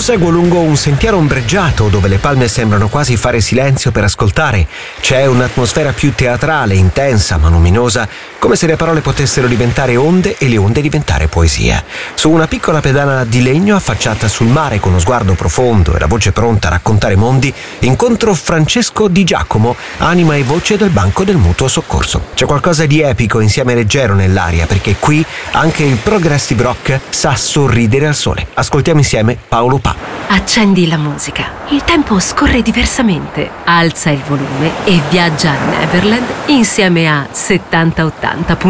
Proseguo lungo un sentiero ombreggiato dove le palme sembrano quasi fare silenzio per ascoltare. C'è un'atmosfera più teatrale, intensa ma luminosa, come se le parole potessero diventare onde e le onde diventare poesia. Su una piccola pedana di legno affacciata sul mare con uno sguardo profondo e la voce pronta a raccontare mondi, incontro Francesco Di Giacomo, anima e voce del Banco del Mutuo Soccorso. C'è qualcosa di epico insieme leggero nell'aria, perché qui anche il progressive rock sa sorridere al sole. Ascoltiamo insieme Paolo Pa. Accendi la musica. Il tempo scorre diversamente. Alza il volume e viaggia a Neverland insieme a 7080.